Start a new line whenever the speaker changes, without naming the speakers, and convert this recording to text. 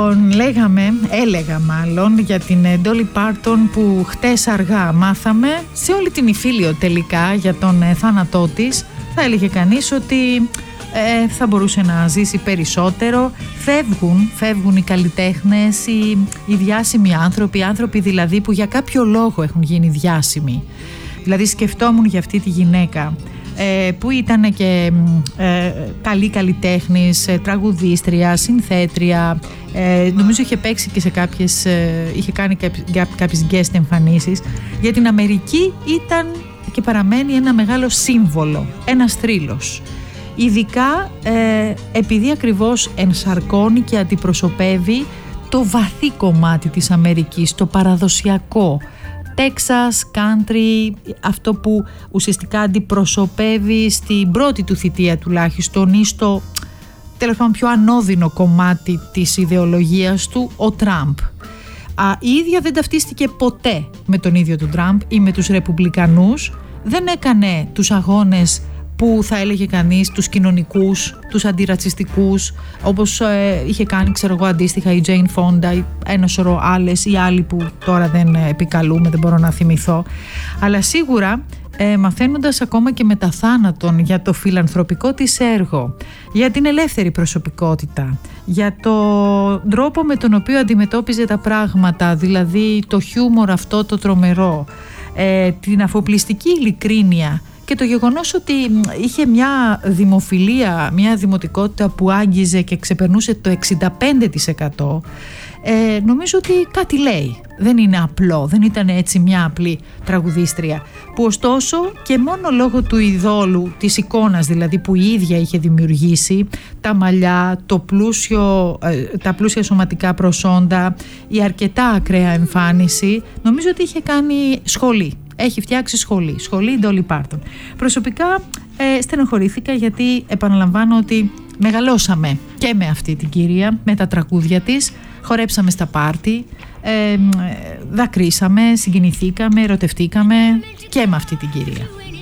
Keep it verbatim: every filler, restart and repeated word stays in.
Λοιπόν, λέγαμε, έλεγα μάλλον για την Dolly Parton που χτες αργά μάθαμε. Σε όλη την Ιφίλιο τελικά για τον ε, θάνατό της θα έλεγε κανείς ότι ε, θα μπορούσε να ζήσει περισσότερο. Φεύγουν, φεύγουν οι καλλιτέχνες, οι, οι διάσημοι άνθρωποι, οι άνθρωποι δηλαδή που για κάποιο λόγο έχουν γίνει διάσημοι. Δηλαδή σκεφτόμουν για αυτή τη γυναίκα που ήταν και ε, καλή καλλιτέχνης, τραγουδίστρια, συνθέτρια, ε, νομίζω είχε παίξει και σε κάποιες, ε, είχε κάνει κάποιες guest εμφανίσεις. Για την Αμερική ήταν και παραμένει ένα μεγάλο σύμβολο, ένας θρύλος. Ειδικά ε, επειδή ακριβώς ενσαρκώνει και αντιπροσωπεύει το βαθύ κομμάτι της Αμερικής, το παραδοσιακό, Texas, country, αυτό που ουσιαστικά αντιπροσωπεύει στην πρώτη του θητεία τουλάχιστον ή στο τέλος πάντων πιο ανώδυνο κομμάτι της ιδεολογίας του, ο Τραμπ. Α, η ίδια δεν ταυτίστηκε ποτέ με τον ίδιο τον Τραμπ ή με τους Ρεπουμπλικανούς, δεν έκανε τους αγώνες που θα έλεγε κανείς τους κοινωνικούς, τους αντιρατσιστικούς, όπως ε, είχε κάνει ξέρω εγώ αντίστοιχα η Jane Fonda ή ένα σωρό άλλες ή άλλοι που τώρα δεν επικαλούμε, δεν μπορώ να θυμηθώ. Αλλά σίγουρα ε, μαθαίνοντας ακόμα και μετά θάνατον για το φιλανθρωπικό της έργο, για την ελεύθερη προσωπικότητα, για τον τρόπο με τον οποίο αντιμετώπιζε τα πράγματα, δηλαδή το χιούμορ αυτό το τρομερό, ε, την αφοπλιστική ειλικρίνεια, και το γεγονός ότι είχε μια δημοφιλία, μια δημοτικότητα που άγγιζε και ξεπερνούσε το εξήντα πέντε τοις εκατό, ε, νομίζω ότι κάτι λέει. Δεν είναι απλό, δεν ήταν έτσι μια απλή τραγουδίστρια, που ωστόσο και μόνο λόγω του ειδόλου, της εικόνας δηλαδή που η ίδια είχε δημιουργήσει, τα μαλλιά, το πλούσιο, ε, τα πλούσια σωματικά προσόντα, η αρκετά ακραία εμφάνιση, νομίζω ότι είχε κάνει σχολή. Έχει φτιάξει σχολή, σχολή Dolly Parton. Προσωπικά ε, στενοχωρήθηκα γιατί επαναλαμβάνω ότι μεγαλώσαμε και με αυτή την κυρία, με τα τραγούδια της, χορέψαμε στα πάρτι, ε, δακρύσαμε, συγκινηθήκαμε, ερωτευτήκαμε και με αυτή την κυρία.